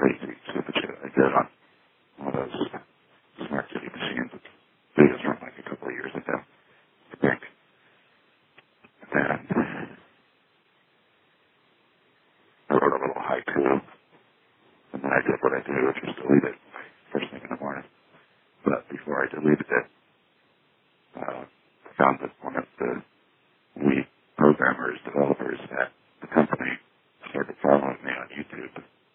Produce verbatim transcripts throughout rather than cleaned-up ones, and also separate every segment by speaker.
Speaker 1: crazy, stupid shit I did on one of those smart city machines. Videos from like a couple of years ago, I think. And I wrote a little haiku, and then I did what I did, which was delete it first thing in the morning. But before I deleted it, uh, I found that one of the lead programmers, developers at the company started following me on YouTube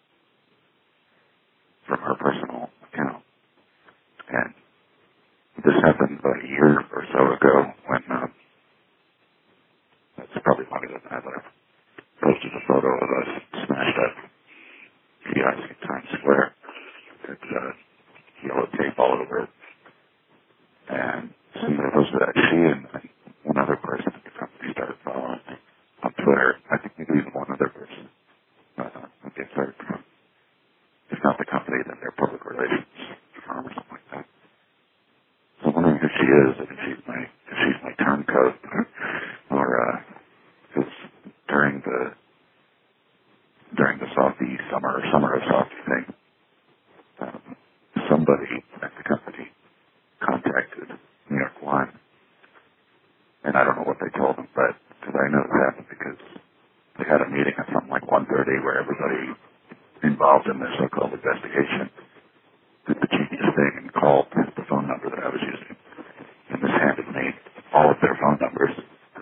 Speaker 1: from her personal account. And this happened about a year or so ago when, uh, that's probably longer than that, but I posted a photo of us smashed up kiosk in Times Square with uh, yellow tape all over it. And somebody posted that she and one other person at the company started following me on Twitter. I think maybe even one other person. Uh, okay, sorry. If not the company, then their public relations firm or something like that. So I'm wondering who she is, if she's my, if she's my turncoat, or, uh, because during the, during the Softy summer, summer of Softy thing, um, somebody at the company contacted New York One, and I don't know what they told them, but, because I know this happened because they had a meeting at something like one thirty where everybody involved in this so-called investigation did the genius thing and called the phone number that I was using, and this handed me all of their phone numbers,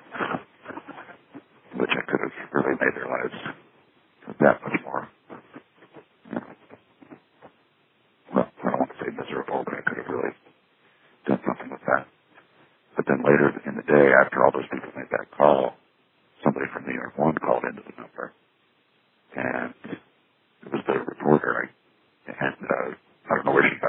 Speaker 1: which I could have really made their lives that much more, you know, well, I don't want to say miserable, but I could have really done something with that. But then later in the day, after all those people made that call, somebody from New York One called into the number, and it was the reporter. I, and uh, I don't know where she